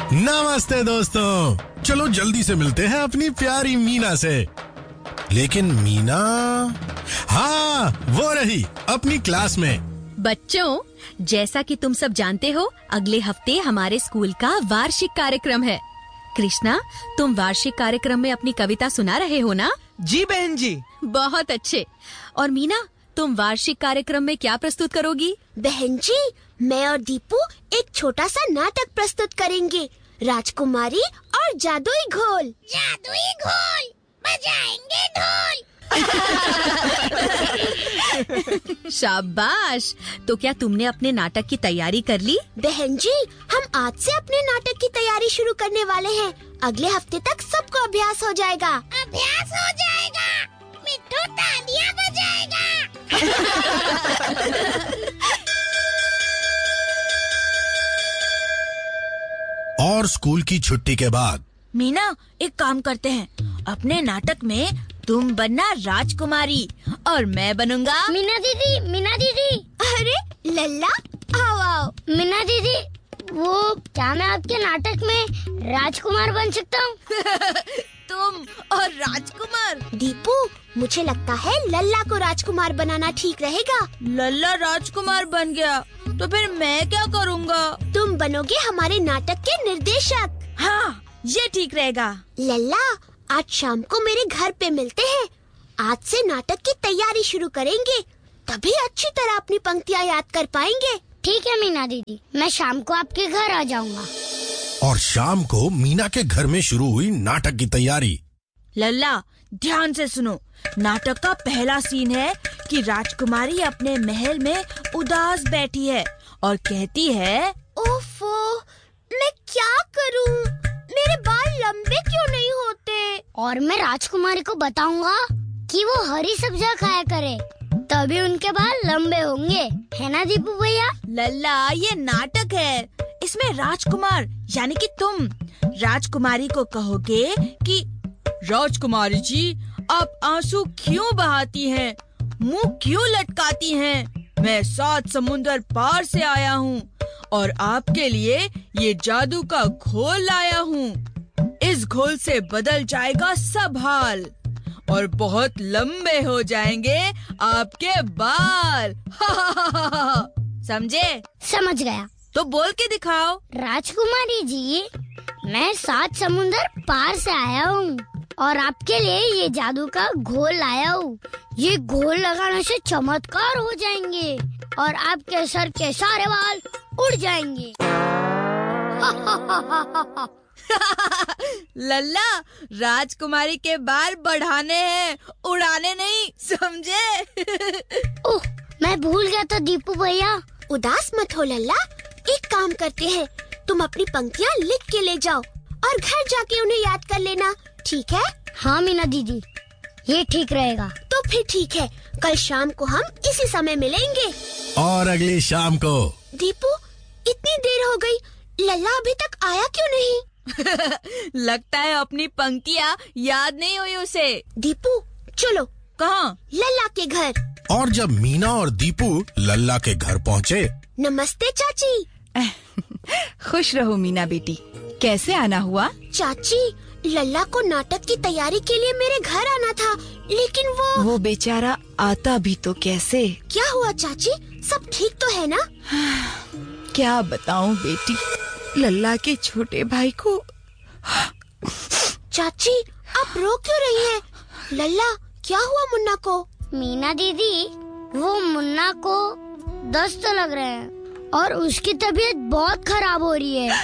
नमस्ते दोस्तों, चलो जल्दी से मिलते हैं अपनी प्यारी मीना से। लेकिन मीना, हाँ वो रही अपनी क्लास में। बच्चों, जैसा कि तुम सब जानते हो, अगले हफ्ते हमारे स्कूल का वार्षिक कार्यक्रम है। कृष्णा, तुम वार्षिक कार्यक्रम में अपनी कविता सुना रहे हो ना? जी बहन जी। बहुत अच्छे। और मीना, तुम वार्षिक कार्यक्रम में क्या प्रस्तुत करोगी? बहन जी, मैं और दीपू एक छोटा सा नाटक प्रस्तुत करेंगे, राजकुमारी और जादुई घोल। जादुई घोल, बजाएंगे ढोल। शाबाश। तो क्या तुमने अपने नाटक की तैयारी कर ली? बहन जी, हम आज से अपने नाटक की तैयारी शुरू करने वाले हैं। अगले हफ्ते तक सबको अभ्यास हो जाएगा। अभ्यास हो जाएगा, मिट्टू तालियां बजाएगा। और स्कूल की छुट्टी के बाद मीना, एक काम करते हैं, अपने नाटक में तुम बनना राजकुमारी और मैं बनूंगा मीना दीदी। अरे लल्ला, आओ आओ। मीना दीदी, वो क्या मैं आपके नाटक में राजकुमार बन सकता हूँ? तुम और राजकुमार? दीपू, मुझे लगता है लल्ला को राजकुमार बनाना ठीक रहेगा। लल्ला राजकुमार बन गया तो फिर मैं क्या करूँगा? तुम बनोगे हमारे नाटक के निर्देशक। हाँ, ये ठीक रहेगा। लल्ला, आज शाम को मेरे घर पे मिलते हैं। आज से नाटक की तैयारी शुरू करेंगे, तभी अच्छी तरह अपनी पंक्तियाँ याद कर पाएंगे। ठीक है मीना दीदी, मैं शाम को आपके घर आ जाऊंगा। और शाम को मीना के घर में शुरू हुई नाटक की तैयारी। लल्ला, ध्यान से सुनो। नाटक का पहला सीन है कि राजकुमारी अपने महल में उदास बैठी है और कहती है, ओफो, मैं क्या करूं? मेरे बाल लंबे क्यों नहीं होते? और मैं राजकुमारी को बताऊंगा कि वो हरी सब्जियां खाया करे, तभी उनके बाल लंबे होंगे, है ना दीपू भैया? लल्ला, ये नाटक है, इसमें राजकुमार यानी कि तुम राजकुमारी को कहोगे कि राजकुमारी जी, आप आंसू क्यों बहाती हैं? मुंह क्यों लटकाती हैं? मैं 7 समुंदर पार से आया हूँ और आपके लिए ये जादू का घोल लाया हूँ। इस घोल से बदल जाएगा सब हाल और बहुत लंबे हो जाएंगे आपके बाल। समझे? समझ गया। तो बोल के दिखाओ। राजकुमारी जी, मैं 7 समुंदर पार से आया हूँ और आपके लिए ये जादू का घोल लाया हूँ। ये घोल लगाने से चमत्कार हो जाएंगे और आपके सर के सारे बाल उड़ जाएंगे। लल्ला, राजकुमारी के बाल बढ़ाने हैं, उड़ाने नहीं, समझे? ओह, मैं भूल गया था दीपू भैया। उदास मत हो लल्ला, एक काम करते हैं, तुम अपनी पंक्तियाँ लिख के ले जाओ और घर जाके उन्हें याद कर लेना, ठीक है? हाँ मीना दीदी, ये ठीक रहेगा। तो फिर ठीक है, कल शाम को हम इसी समय मिलेंगे। और अगली शाम को। दीपू, इतनी देर हो गई, लल्ला अभी तक आया क्यों नहीं? लगता है अपनी पंक्तियाँ याद नहीं हुई उसे। दीपू, चलो। कहाँ? लल्ला के घर। और जब मीना और दीपू लल्ला के घर पहुँचे। नमस्ते चाची। खुश रहो मीना बेटी, कैसे आना हुआ? चाची, लल्ला को नाटक की तैयारी के लिए मेरे घर आना था, लेकिन वो बेचारा आता भी तो कैसे। क्या हुआ चाची, सब ठीक तो है ना? क्या बताऊं बेटी, लल्ला के छोटे भाई को। चाची, आप रो क्यों रही हैं? लल्ला, क्या हुआ मुन्ना को? मीना दीदी, वो मुन्ना को दस्त लग रहे हैं और उसकी तबीयत बहुत खराब हो रही है।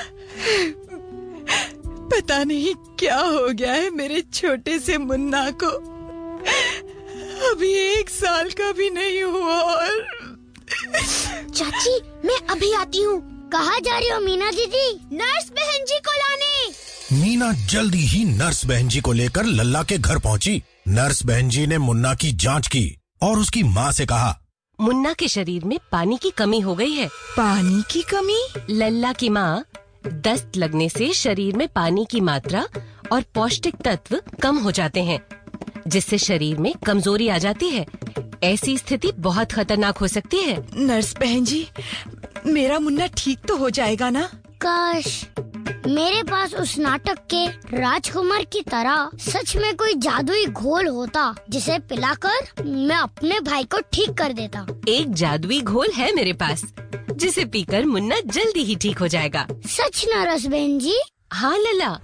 पता नहीं क्या हो गया है मेरे छोटे से मुन्ना को, अभी 1 साल का भी नहीं हुआ। और चाची, मैं अभी आती हूँ। कहाँ जा रही हो मीना दीदी? नर्स बहन जी को लाने। मीना जल्दी ही नर्स बहन जी को लेकर लल्ला के घर पहुँची। नर्स बहन जी ने मुन्ना की जांच की और उसकी माँ से कहा, मुन्ना के शरीर में पानी की कमी हो गई है। पानी की कमी? लल्ला की माँ, दस्त लगने से शरीर में पानी की मात्रा और पौष्टिक तत्व कम हो जाते हैं, जिससे शरीर में कमजोरी आ जाती है। ऐसी स्थिति बहुत खतरनाक हो सकती है। नर्स बहन जी, मेरा मुन्ना ठीक तो हो जाएगा ना? काश मेरे पास उस नाटक के राजकुमार की तरह सच में कोई जादुई घोल होता जिसे पिलाकर मैं अपने भाई को ठीक कर देता। एक जादुई घोल है मेरे पास जिसे पीकर मुन्ना जल्दी ही ठीक हो जाएगा। सच नर्स बहन जी? हाँ लल्ला,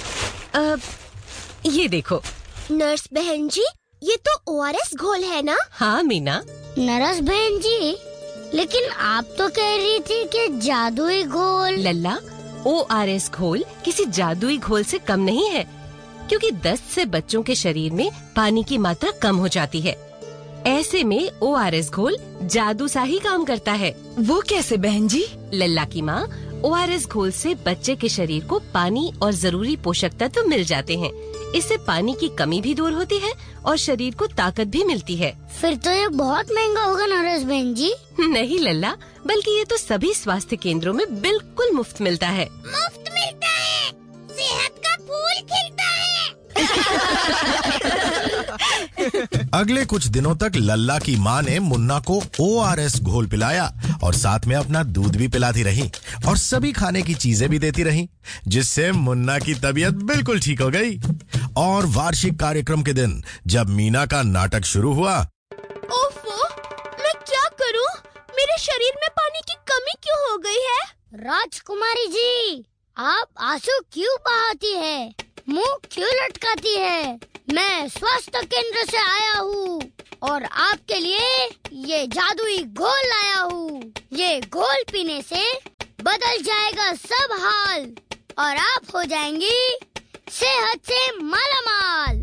ये देखो। नर्स बहन जी, ये तो ORS घोल है ना? हाँ मीना। नर्स बहन जी, लेकिन आप तो कह रही थी कि जादुई घोल। लल्ला, ORS घोल किसी जादुई घोल से कम नहीं है, क्योंकि दस्त से बच्चों के शरीर में पानी की मात्रा कम हो जाती है। ऐसे में ORS घोल जादू सा ही काम करता है। वो कैसे बहन जी? लल्ला की माँ, ORS घोल से बच्चे के शरीर को पानी और जरूरी पोषक तत्व मिल जाते हैं। इससे पानी की कमी भी दूर होती है और शरीर को ताकत भी मिलती है। फिर तो ये बहुत महंगा होगा नर्स बहन जी। नहीं लल्ला, बल्कि ये तो सभी स्वास्थ्य केंद्रों में बिल्कुल मुफ्त मिलता है। मुफ्त मिलता है? सेहत का फूल खिलता है। अगले कुछ दिनों तक लल्ला की माँ ने मुन्ना को ORS घोल पिलाया और साथ में अपना दूध भी पिलाती रही और सभी खाने की चीजें भी देती रही, जिससे मुन्ना की तबीयत बिल्कुल ठीक हो गई। और वार्षिक कार्यक्रम के दिन जब मीना का नाटक शुरू हुआ, ओफो, मैं क्या करूं? मेरे शरीर में पानी की कमी क्यों हो गई है? राजकुमारी जी, आप आंसू क्यों बहाती है? मुंह क्यों लटकाती है? मैं स्वास्थ्य केंद्र से आया हूँ और आपके लिए ये जादुई घोल लाया हूँ। ये घोल पीने से बदल जाएगा सब हाल और आप हो जाएंगी सेहत से मालामाल।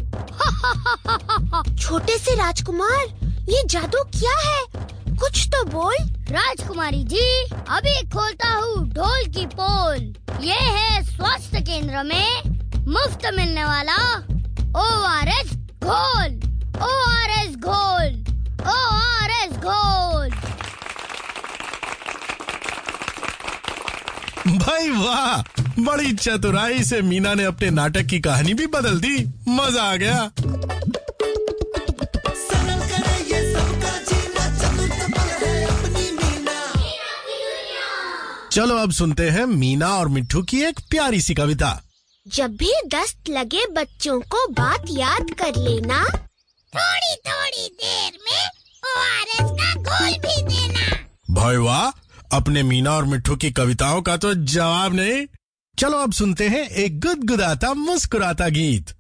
छोटे से राजकुमार, ये जादू क्या है? कुछ तो बोल। राजकुमारी जी, अभी खोलता हूँ ढोल की पोल। ये है स्वास्थ्य केंद्र में मुफ्त मिलने वाला ORS घोल। ORS घोल, ORS घोल। भाई वाह, बड़ी चतुराई से मीना ने अपने नाटक की कहानी भी बदल दी। मजा आ गया। चलो अब सुनते हैं मीना और मिट्ठू की एक प्यारी सी कविता। जब भी दस्त लगे बच्चों को बात याद कर लेना, थोड़ी थोड़ी देर में ORS का घोल भी देना। भाई वाह, अपने मीना और मिट्ठू की कविताओं का तो जवाब नहीं। चलो अब सुनते हैं एक गुदगुदाता मुस्कुराता गीत।